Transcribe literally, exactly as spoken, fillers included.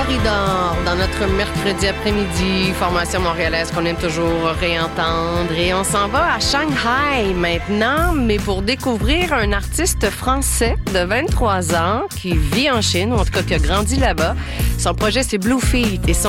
Corridor dans notre mercredi après-midi, formation montréalaise qu'on aime toujours réentendre. Et on s'en va à Shanghai maintenant, mais pour découvrir un artiste français de vingt-trois ans qui vit en Chine, ou en tout cas qui a grandi là-bas. Son projet, c'est Blue Feet et son